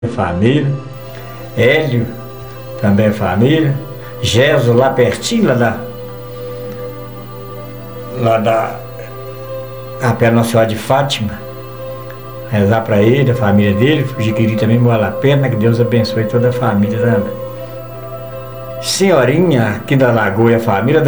família, Hélio também é família, Geso lá pertinho, lá da pé Nossa Senhora de Fátima, rezar para ele, a família dele, o Jiquiri também mora lá perto, né? Que Deus abençoe toda a família, né? Senhorinha aqui da Lagoa e a família